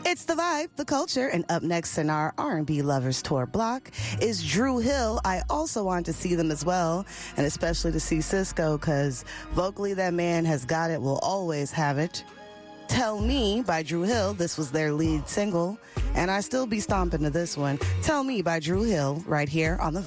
It's the vibe, the culture, and up next in our R&B Lovers Tour block is Dru Hill. I also want to see them as well, and especially to see Cisco, because vocally that man has got it, will always have it. Tell Me by Dru Hill, this was their lead single, and I still be stomping to this one. Tell Me by Dru Hill, right here on The Vibe.